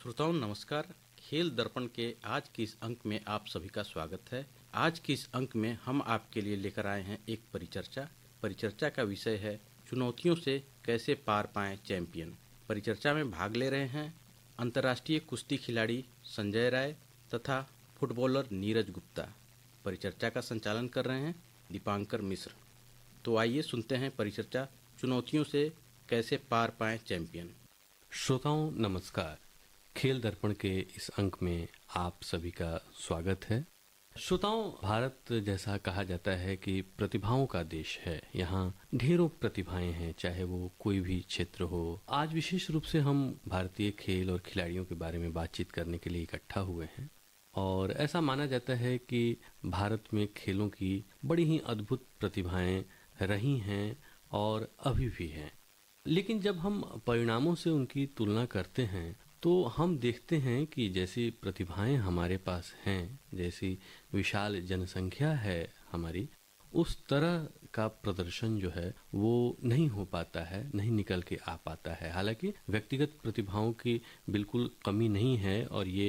श्रोताओं नमस्कार। खेल दर्पण के आज के इस अंक में आप सभी का स्वागत है। आज के इस अंक में हम आपके लिए लेकर आए हैं एक परिचर्चा। परिचर्चा का विषय है चुनौतियों से कैसे पार पाएं चैंपियन। परिचर्चा में भाग ले रहे हैं अंतर्राष्ट्रीय कुश्ती खिलाड़ी संजय राय तथा फुटबॉलर नीरज गुप्ता। परिचर्चा का संचालन कर रहे हैं दीपांकर मिश्र। तो आइए सुनते हैं परिचर्चा चुनौतियों से कैसे पार पाएं चैंपियन। श्रोताओं नमस्कार। खेल दर्पण के इस अंक में आप सभी का स्वागत है। श्रोताओं, भारत जैसा कहा जाता है कि प्रतिभाओं का देश है। यहाँ ढेरों प्रतिभाएं हैं, चाहे वो कोई भी क्षेत्र हो। आज विशेष रूप से हम भारतीय खेल और खिलाड़ियों के बारे में बातचीत करने के लिए इकट्ठा हुए हैं और ऐसा माना जाता है कि भारत में खेलों की बड़ी ही अद्भुत प्रतिभाएं रही हैं और अभी भी हैं। लेकिन जब हम परिणामों से उनकी तुलना करते हैं तो हम देखते हैं कि जैसी प्रतिभाएं हमारे पास हैं, जैसी विशाल जनसंख्या है हमारी, उस तरह का प्रदर्शन जो है वो नहीं हो पाता है, नहीं निकल के आ पाता है। हालांकि व्यक्तिगत प्रतिभाओं की बिल्कुल कमी नहीं है और ये